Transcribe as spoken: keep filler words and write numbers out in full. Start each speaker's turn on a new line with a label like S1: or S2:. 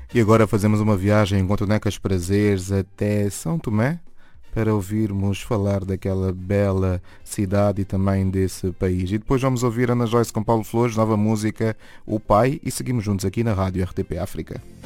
S1: E agora fazemos uma viagem com Tonecas Prazeres até São Tomé para ouvirmos falar daquela bela cidade e também desse país. E depois vamos ouvir Ana Joyce com Paulo Flores, nova música, O Pai, e seguimos juntos aqui na Rádio R T P África.